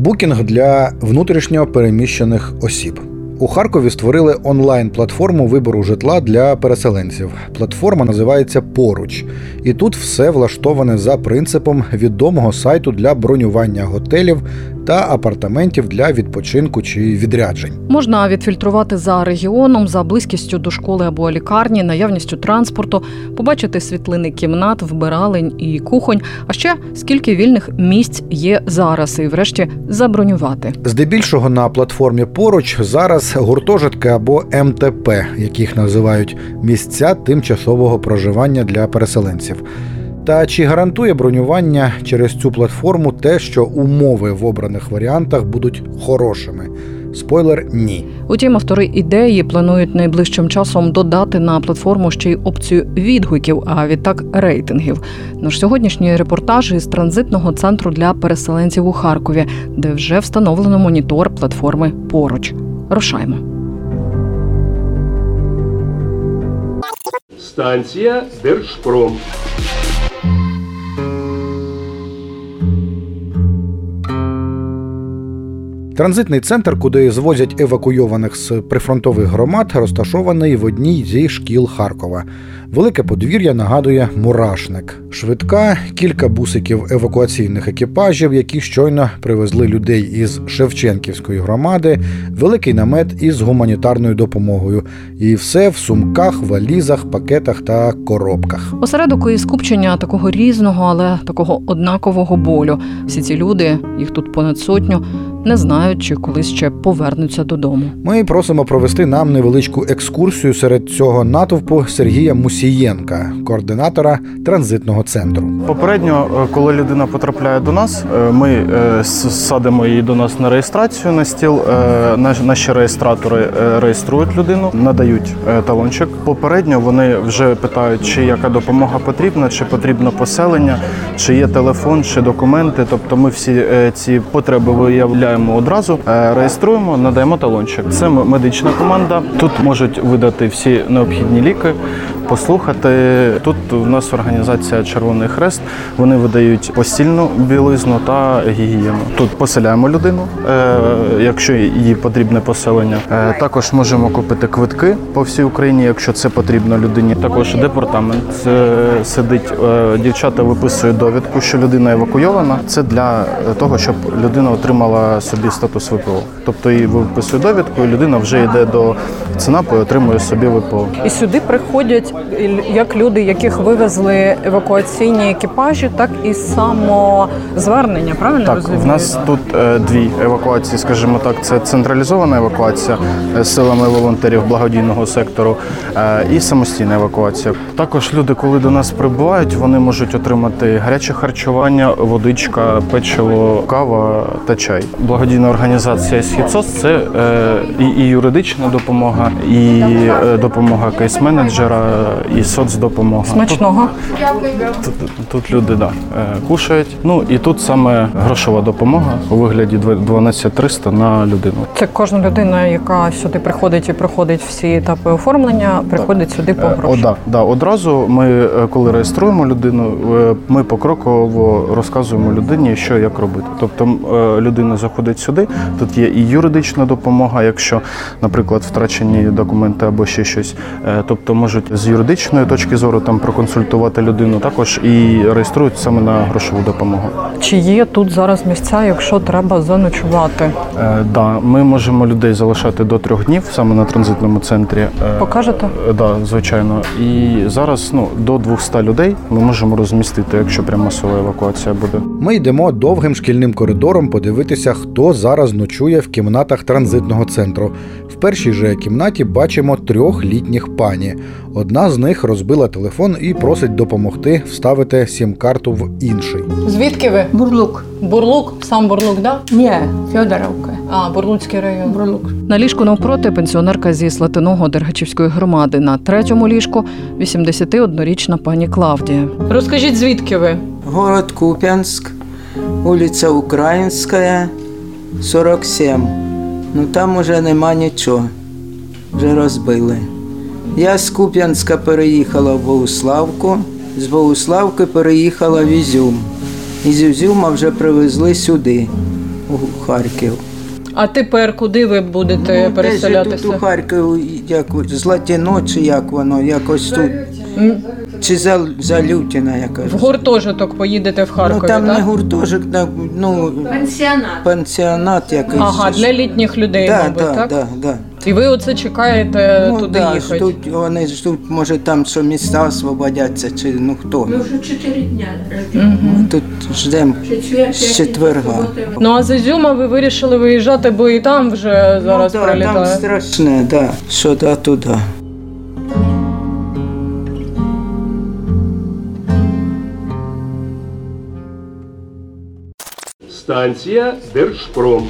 Букінг для внутрішньо переміщених осіб. У Харкові створили онлайн-платформу вибору житла для переселенців. Платформа називається «Поруч». І тут все влаштоване за принципом відомого сайту для бронювання готелів та апартаментів для відпочинку чи відряджень. Можна відфільтрувати за регіоном, за близькістю до школи або лікарні, наявністю транспорту, побачити світлини кімнат, вбиралень і кухонь, а ще скільки вільних місць є зараз і врешті забронювати. Здебільшого на платформі «Поруч» зараз гуртожитки або МТП, яких називають місця тимчасового проживання для переселенців. Та чи гарантує бронювання через цю платформу те, що умови в обраних варіантах будуть хорошими? Спойлер – ні. Утім, автори ідеї планують найближчим часом додати на платформу ще й опцію відгуків, а відтак рейтингів. Наш сьогоднішній репортаж із транзитного центру для переселенців у Харкові, де вже встановлено монітор платформи «Поруч». Рушаймо. Станція Держпром. Транзитний центр, куди звозять евакуйованих з прифронтових громад, розташований в одній зі шкіл Харкова. Велике подвір'я нагадує мурашник. Швидка, кілька бусиків евакуаційних екіпажів, які щойно привезли людей із Шевченківської громади, великий намет із гуманітарною допомогою. І все в сумках, валізах, пакетах та коробках. Осередок і скупчення такого різного, але такого однакового болю. Всі ці люди, їх тут понад сотню, не знають, чи колись ще повернуться додому. Ми просимо провести нам невеличку екскурсію серед цього натовпу Сергія Мусієнка, координатора транзитного центру. Попередньо, коли людина потрапляє до нас, ми садимо її до нас на реєстрацію на стіл. Наші реєстратори реєструють людину, надають талончик. Попередньо вони вже питають, чи яка допомога потрібна, чи потрібно поселення, чи є телефон, чи документи. Тобто ми всі ці потреби виявляємо одразу, реєструємо, надаємо талончик. Це медична команда. Тут можуть видати всі необхідні ліки, послухати. Тут у нас організація Червоний Хрест. Вони видають постільну білизну та гігієну. Тут поселяємо людину, якщо їй потрібне поселення. Також можемо купити квитки по всій Україні, якщо це потрібно людині. Також департамент сидить, дівчата виписують довідку, що людина евакуйована. Це для того, щоб людина отримала собі статус ВПО. Тобто їй виписує довідку, і людина вже йде до ЦНАПу і отримує собі ВПО. І сюди приходять як люди, яких вивезли евакуаційні екіпажі, так і самозвернення, правильно так, розумію? В нас тут дві евакуації, скажімо так, це централізована евакуація з силами волонтерів благодійного сектору і самостійна евакуація. Також люди, коли до нас прибувають, вони можуть отримати гаряче харчування, водичка, печиво, кава та чай. Благодійна організація «Східсоц» – це і юридична допомога, і допомога кейс-менеджера, і соцдопомога. Смачного. Тут люди кушають. Ну і тут саме грошова допомога у вигляді 12 300 на людину. Це кожна людина, яка сюди приходить і проходить всі етапи оформлення, приходить сюди по гроші. Одразу ми, коли реєструємо людину, ми покроково розказуємо людині, що як робити. Тобто людина заходить сюди, тут є і юридична допомога, якщо, наприклад, втрачені документи або ще щось. Тобто можуть з юридичної точки зору там проконсультувати людину, також і реєструють саме на грошову допомогу. Чи є тут зараз місця, якщо треба заночувати? Ми можемо людей залишати до 3 днів саме на транзитному центрі. Покажете? Звичайно. І зараз до 200 людей ми можемо розмістити, якщо прямо масова евакуація буде. Ми йдемо довгим шкільним коридором подивитися, хто зараз ночує в кімнатах транзитного центру. В першій же кімнаті бачимо 3 літніх пані. Одна з них розбила телефон і просить допомогти вставити сім-карту в інший. Звідки ви? Бурлук. Бурлук? Сам Бурлук, да? Ні, Федоровка. Бурлуцький район. Бурлук. На ліжку навпроти пенсіонерка зі Слатиного Дергачівської громади. На 3-му ліжку 81-річна пані Клавдія. Розкажіть, звідки ви? Город Куп'янськ, вулиця Українська, 47. Там уже нема нічого, вже розбили. Я з Куп'янська переїхала в Богуславку, з Богуславки переїхала в Ізюм. Із Ізюма вже привезли сюди. у Харків. А тепер куди ви будете переселятися? Тут у Харкові, як Златіно, чи як воно, якось тут. Чи Залютіна, я кажу. В гуртожиток поїдете в Харкові, Ну там так? не гуртожиток, ну пансіонат якийсь. Ага, для літніх людей, мабуть, так? Да. І ви оце чекаєте Ну туди да, їхати? ждуть, вони ждуть, може там, що міста освободяться, чи ну хто. Ми вже 4 дня. Ми тут ждемо з четверга. Ну а з Ізюма ви вирішили виїжджати, бо і там вже зараз Ну, да, прилітає. там страшне, да. Що туди. Станція Держпром.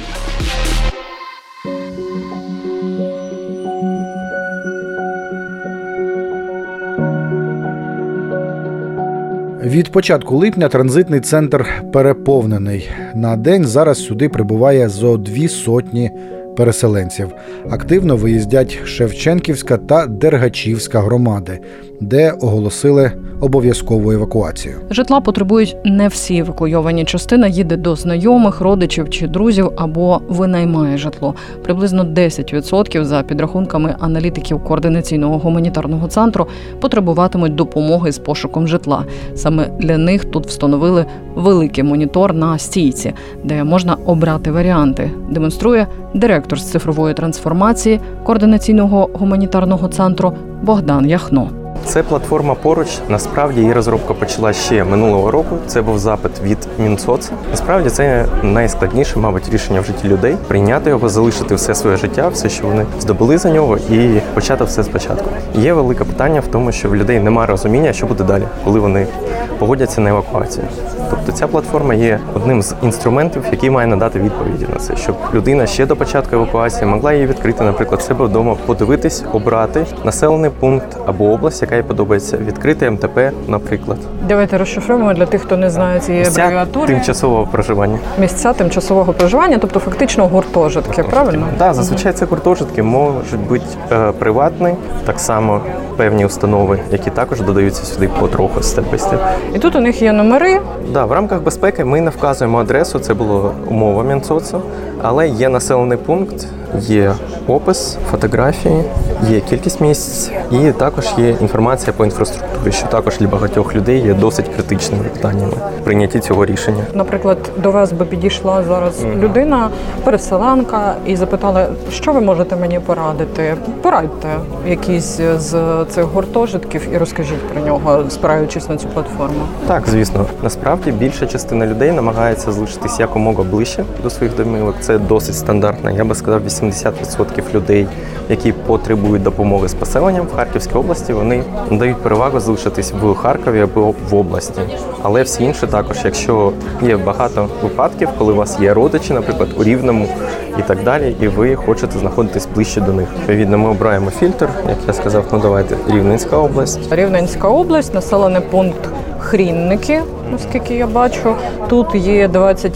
Від початку липня транзитний центр переповнений. На день зараз сюди прибуває зо 200 переселенців. Активно виїздять Шевченківська та Дергачівська громади, де оголосили обов'язкову евакуацію. Житла потребують не всі евакуйовані. Частина їде до знайомих, родичів чи друзів або винаймає житло. Приблизно 10% за підрахунками аналітиків Координаційного гуманітарного центру потребуватимуть допомоги з пошуком житла. Саме для них тут встановили великий монітор на стійці, де можна обрати варіанти, демонструє директор з цифрової трансформації Координаційного гуманітарного центру Богдан Яхно. Це платформа поруч. Насправді її розробка почала ще минулого року. Це був запит від Мінсоц. Насправді це найскладніше, мабуть, рішення в житті людей. Прийняти його, залишити все своє життя, все, що вони здобули за нього, і почати все спочатку. Є велике питання в тому, що в людей немає розуміння, що буде далі, коли вони погодяться на евакуацію. Тобто ця платформа є одним з інструментів, який має надати відповіді на це, щоб людина ще до початку евакуації могла її відкрити, наприклад, себе вдома, подивитись, обрати населений пункт або область, яка їй подобається, відкрити МТП, наприклад. Давайте розшифруємо для тих, хто не знає цієї Місця абревіатури. тимчасового проживання. Місця тимчасового проживання, тобто фактично гуртожитки, правильно? Так, зазвичай це гуртожитки можуть бути приватні, так само певні установи, які також додаються сюди потроху степ-бай-степ. І тут у них є номери. Да, в рамках безпеки ми не вказуємо адресу, це була умова Мінсоцу, але є населений пункт, є опис, фотографії, є кількість місць і також є інформація по інфраструктурі, що також для багатьох людей є досить критичними питаннями в прийнятті цього рішення. Наприклад, до вас би підійшла зараз людина, переселенка, і запитала, що ви можете мені порадити? Порадьте якийсь з цих гуртожитків і розкажіть про нього, спираючись на цю платформу. Так, звісно. Насправді більша частина людей намагається залишитись якомога ближче до своїх домівок. Це досить стандартно. Я би сказав, 80% людей, які потребують допомоги з поселенням в Харківській області, вони надають перевагу залишитись в Харкові або в області. Але всі інші також, якщо є багато випадків, коли у вас є родичі, наприклад, у Рівному і так далі, і ви хочете знаходитись ближче до них. Відповідно, ми обираємо фільтр, як я сказав, ну давайте Рівненська область. Рівненська область, населений пункт Хрінники, наскільки я бачу. Тут є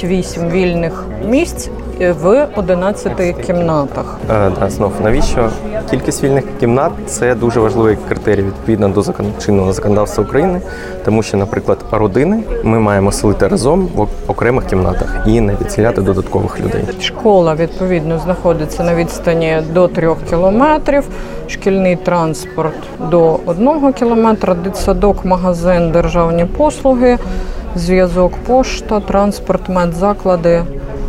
28 вільних місць в 11 кімнатах. Знов, навіщо кількість вільних кімнат – це дуже важливий критерій відповідно до чинного законодавства України, тому що, наприклад, родини ми маємо селити разом в окремих кімнатах і не відселяти додаткових людей. Школа, відповідно, знаходиться на відстані до 3 кілометрів, шкільний транспорт до 1 кілометра, дитсадок, магазин, державні послуги, зв'язок, пошта, транспорт, медзаклади,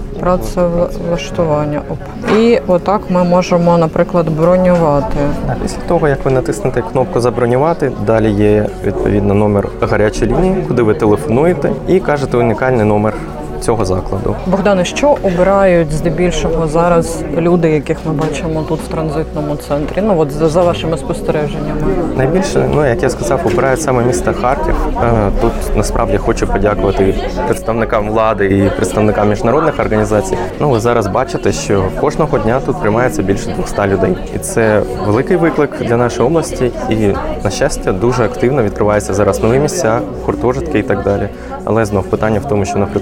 працевлаштування. І отак ми можемо, наприклад, бронювати. Після того, як ви натиснете кнопку «Забронювати», далі є, відповідно, номер гарячої лінії, куди ви телефонуєте і кажете унікальний номер цього закладу. Богдане, що обирають здебільшого зараз люди, яких ми бачимо тут в транзитному центрі? Ну от за вашими спостереженнями. Найбільше, як я сказав, обирають саме місто Харків. Тут насправді хочу подякувати представникам влади і представникам міжнародних організацій. Ви зараз бачите, що кожного дня тут приймається більше 200 людей. І це великий виклик для нашої області. І, на щастя, дуже активно відкриваються зараз нові місця, гуртожитки і так далі. Але знов питання в тому, що, наприклад, відкрити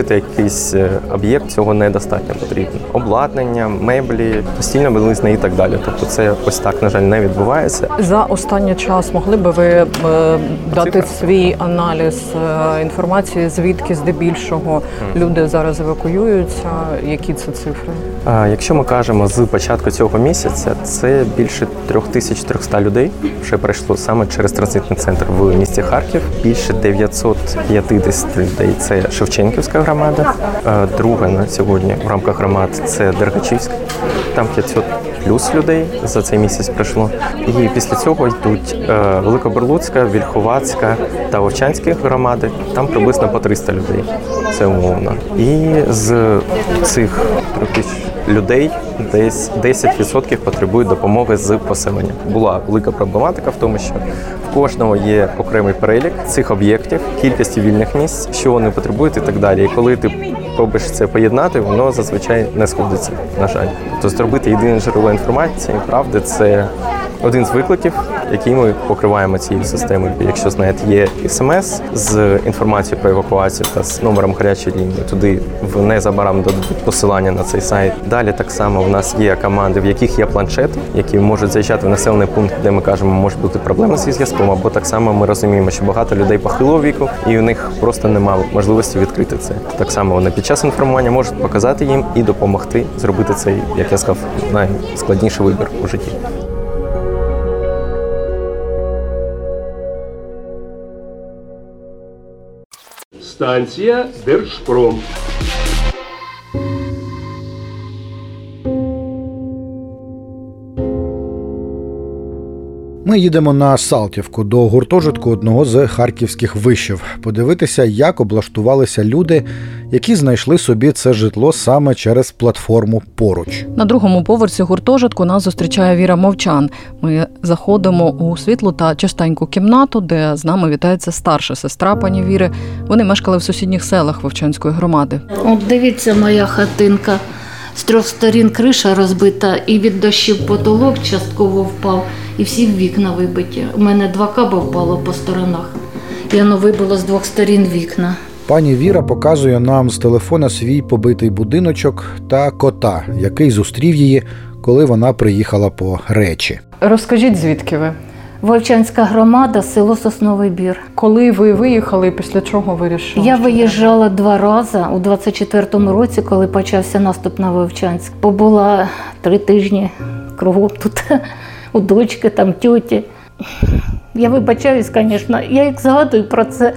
відкрити якийсь об'єкт, цього недостатньо потрібно. Обладнання, меблі, постільна білизна і так далі. Тобто це ось так, на жаль, не відбувається. За останній час могли би ви дати свій аналіз інформації, звідки здебільшого люди зараз евакуюються, які це цифри? Якщо ми кажемо з початку цього місяця, це більше 3300 людей вже пройшло саме через транзитний центр в місті Харків. Більше 950 людей – це Шевченківська громада. Друга на сьогодні в рамках громад – це Дергачівська. Там 500 плюс людей за цей місяць пройшло. І після цього йдуть Великоберлуцька, Вільховацька та Вовчанська громади. Там приблизно по 300 людей. Це умовно. І з цих 3000 людей десь 10% потребують допомоги з поселення. Була велика проблематика в тому, що в кожного є окремий перелік цих об'єктів, кількості вільних місць, що вони потребують і так далі. І коли ти пробуєш це поєднати, воно зазвичай не сходиться, на жаль. Тобто зробити єдине джерело інформації, правди, це один з викликів, який ми покриваємо цією системою. Якщо, знаєте, є СМС з інформацією про евакуацію та з номером гарячої лінії, туди незабаром дадуть посилання на цей сайт. Далі так само у нас є команди, в яких є планшет, які можуть заїжджати в населений пункт, де ми кажемо, може бути проблема зі зв'язком, або так само ми розуміємо, що багато людей похилого віку, і у них просто немає можливості відкрити це. Так само вони під час інформування можуть показати їм і допомогти зробити цей, як я сказав, найскладніший вибір у житті. Станція Держпром. Ми їдемо на Салтівку до гуртожитку одного з харківських вишів, подивитися, як облаштувалися люди, які знайшли собі це житло саме через платформу «Поруч». На другому поверсі гуртожитку нас зустрічає Віра Мовчан. Ми заходимо у світлу та чистеньку кімнату, де з нами вітається старша сестра пані Віри. Вони мешкали в сусідніх селах Вовчанської громади. От дивіться, моя хатинка. З 3 сторін криша розбита, і від дощів потолок частково впав, і всі вікна вибиті. У мене 2 каба впало по сторонах, і воно вибило з 2 сторін вікна. Пані Віра показує нам з телефона свій побитий будиночок та кота, який зустрів її, коли вона приїхала по речі. Розкажіть, звідки ви? Вовчанська громада, село Сосновий Бір. Коли ви виїхали і після чого вирішили? Я виїжджала 2 рази у 24-му році, коли почався наступ на Вовчанськ. Побула 3 тижні кругом тут, у дочки, там тьоті. Я вибачаюсь, звісно, я як згадую про це.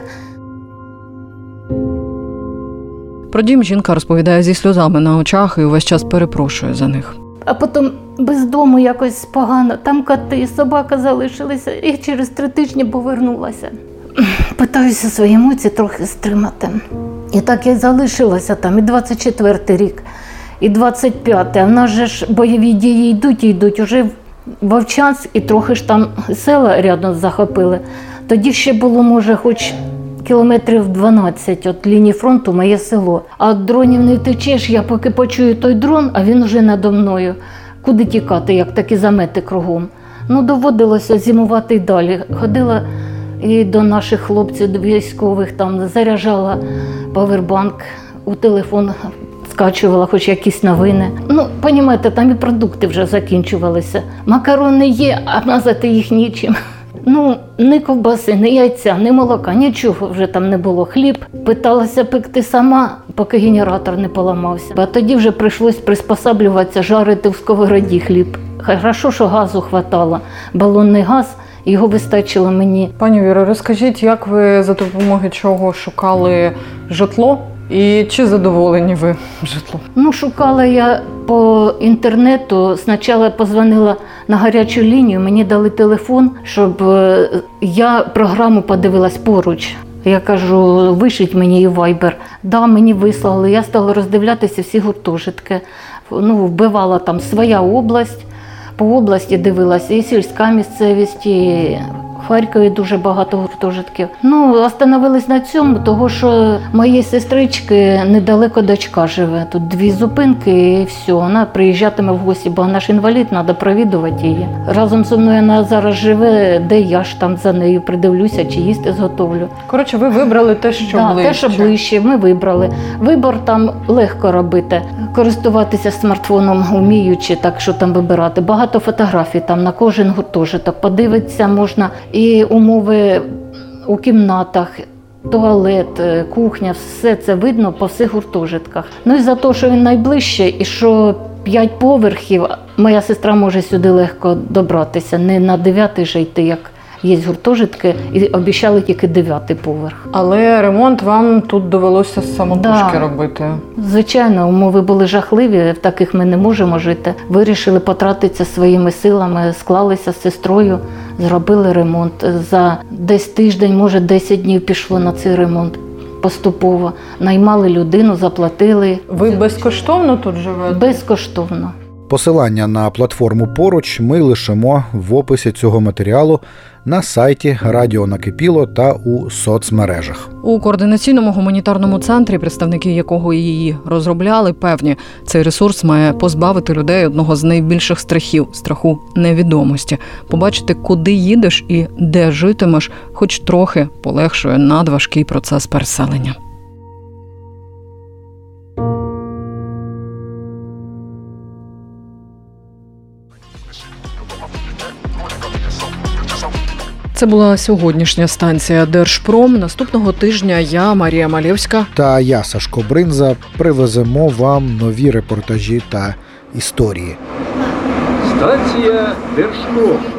Про дім жінка розповідає зі сльозами на очах і увесь час перепрошує за них. А потім без дому якось погано, там коти, собака залишилися, і через 3 тижні повернулася. Питаюся свої емоції трохи стримати. І так я залишилася там, і 24-й рік, і 25-й. А в нас же ж бойові дії йдуть, уже в Вовчанськ, і трохи ж там села рядом захопили. Тоді ще було, може, хоч кілометрів 12 від лінії фронту моє село. А від дронів не втечеш, я поки почую той дрон, а він вже надо мною. Куди тікати, як такі замети кругом. Ну, доводилося зимувати й далі. Ходила і до наших хлопців, до військових, там заряджала павербанк, у телефон скачувала хоч якісь новини. Ну, розумієте, там і продукти вже закінчувалися. Макарони є, а мазати їх нічим. Ну, ні ковбаси, ні яйця, ні молока, нічого вже там не було. Хліб питалася пекти сама, поки генератор не поламався. А тоді вже прийшлось приспосаблюватися, жарити в сковороді хліб. Хорошо, що газу хватало. Балонний газ, його вистачило мені. Пані Віро, розкажіть, як ви за допомогою чого шукали житло? І чи задоволені ви житлом? Ну, шукала я по інтернету. Спочатку позвонила на гарячу лінію, мені дали телефон, щоб я програму подивилась «Поруч». Я кажу, вишліть мені і Вайбер. Да, мені вислали. Я стала роздивлятися всі гуртожитки. Ну, вбивала там своя область. По області дивилася і сільська місцевість, і В Харкові дуже багато гуртожитків. Остановились на цьому, того що моєї сестрички недалеко дочка живе. Тут 2 зупинки і все. Вона приїжджатиме в гості, бо вона ж інвалід, треба провідувати її. Разом зі мною вона зараз живе, де я ж там за нею придивлюся, чи їсти зготовлю. Коротше, ви вибрали те, що ближче. Те, що ближче, ми вибрали. Вибор там легко робити. Користуватися смартфоном вміючи, так що там вибирати. Багато фотографій там на кожен гуртожиток. Подивитися можна і умови у кімнатах, туалет, кухня, все це видно по всіх гуртожитках. І за те, що він найближче і що 5 поверхів, моя сестра може сюди легко добратися. Не на 9-й же йти, як є гуртожитки, і обіцяли тільки 9-й поверх. Але ремонт вам тут довелося самотужки робити. Звичайно, умови були жахливі, в таких ми не можемо жити. Вирішили потратитися своїми силами, склалися з сестрою, зробили ремонт. За десь тиждень, може 10 днів пішло на цей ремонт. Поступово наймали людину, заплатили. Ви безкоштовно тут живете? Безкоштовно. Посилання на платформу «Поруч» ми лишимо в описі цього матеріалу на сайті Радіо Накипіло та у соцмережах. У координаційному гуманітарному центрі, представники якого її розробляли, певні, цей ресурс має позбавити людей одного з найбільших страхів – страху невідомості. Побачити, куди їдеш і де житимеш, хоч трохи полегшує надважкий процес переселення. Це була сьогоднішня станція Держпром. Наступного тижня я, Марія Малєвська та я, Сашко Бринза, привеземо вам нові репортажі та історії. Станція Держпром.